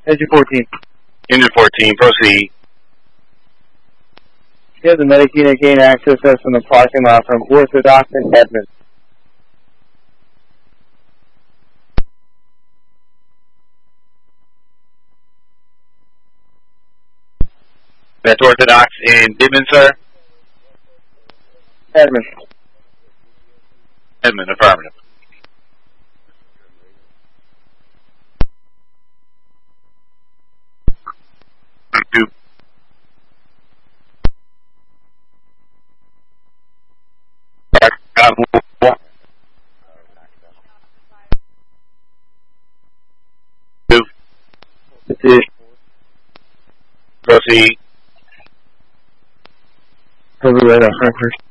Engine 14. Engine 14, proceed. You have the medic unit gain access us from the parking lot from Orthodox and Edmonds. That's Orthodox in Edmond, sir? Edmonds. Edmond, affirmative. Two. Two. Proceed. Over right off first.